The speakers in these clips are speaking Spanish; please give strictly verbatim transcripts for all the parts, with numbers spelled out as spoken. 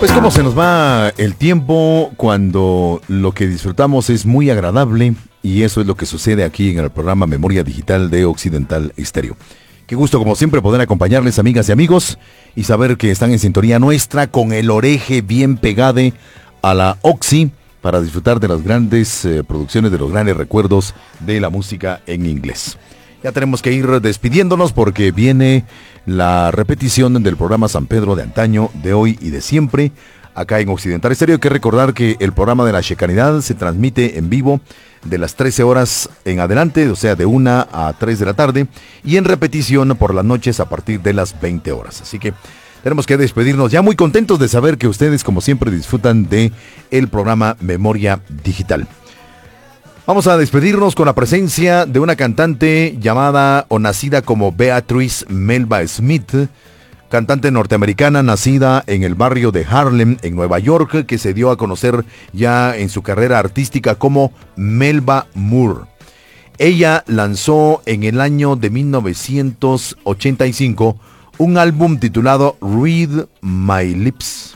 Pues cómo se nos va el tiempo cuando lo que disfrutamos es muy agradable, y eso es lo que sucede aquí en el programa Memoria Digital de Occidental Estéreo. Qué gusto como siempre poder acompañarles, amigas y amigos, y saber que están en sintonía nuestra con el oreje bien pegado a la Oxy para disfrutar de las grandes eh, producciones, de los grandes recuerdos de la música en inglés. Ya tenemos que ir despidiéndonos porque viene la repetición del programa San Pedro de antaño, de hoy y de siempre, acá en Occidental Estéreo. Hay que recordar que el programa de la Checanidad se transmite en vivo de las trece horas en adelante, o sea, de una a tres de la tarde, y en repetición por las noches a partir de las veinte horas. Así que tenemos que despedirnos ya muy contentos de saber que ustedes, como siempre, disfrutan de el programa Memoria Digital. Vamos a despedirnos con la presencia de una cantante llamada o nacida como Beatrice Melba Smith, cantante norteamericana nacida en el barrio de Harlem, en Nueva York, que se dio a conocer ya en su carrera artística como Melba Moore. Ella lanzó en el año de mil novecientos ochenta y cinco un álbum titulado Read My Lips.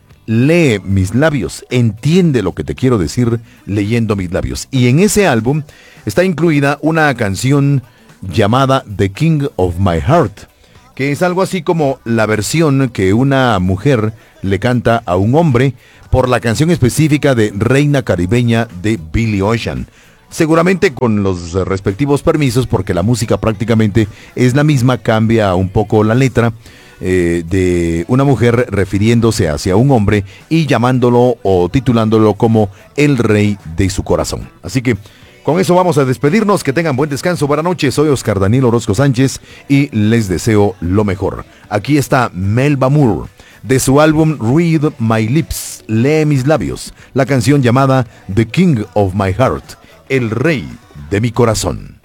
Lee mis labios, entiende lo que te quiero decir leyendo mis labios. Y en ese álbum está incluida una canción llamada The King of My Heart, que es algo así como la versión que una mujer le canta a un hombre por la canción específica de Reina Caribeña de Billy Ocean. Seguramente con los respectivos permisos, porque la música prácticamente es la misma, cambia un poco la letra eh, de una mujer refiriéndose hacia un hombre y llamándolo o titulándolo como el rey de su corazón. Así que con eso vamos a despedirnos. Que tengan buen descanso. Buenas noches. Soy Oscar Daniel Orozco Sánchez y les deseo lo mejor. Aquí está Melba Moore de su álbum Read My Lips, Lee mis labios, la canción llamada The King of My Heart, el rey de mi corazón.